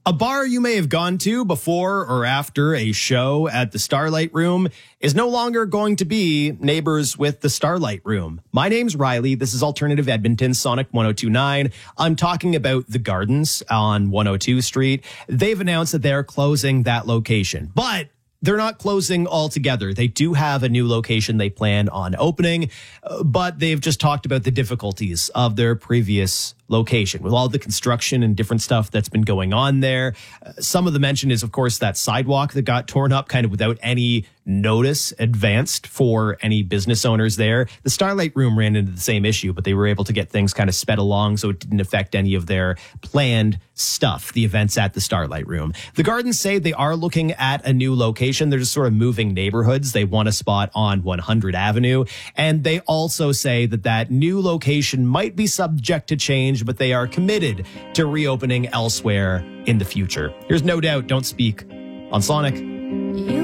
A bar you may have gone to before or after a show at the Starlight Room is no longer going to be neighbors with the Starlight Room. My name's Riley. This is Alternative Edmonton, Sonic 102.9. I'm talking about the Gardens on 102 Street. They've announced that they're closing that location, but they're not closing altogether. They do have a new location they plan on opening, but they've just talked about the difficulties of their previous location with all the construction and different stuff that's been going on there. Some of the mention is, of course, that sidewalk that got torn up kind of without any notice advanced for any business owners there. The Starlight Room ran into the same issue, but they were able to get things kind of sped along so it didn't affect any of their planned stuff, the events at the Starlight Room. The Gardens say they are looking at a new location. They're just sort of moving neighborhoods. They want a spot on 100 Avenue. And they also say that that new location might be subject to change, but they are committed to reopening elsewhere in the future. Here's No Doubt, Don't Speak on Sonic. You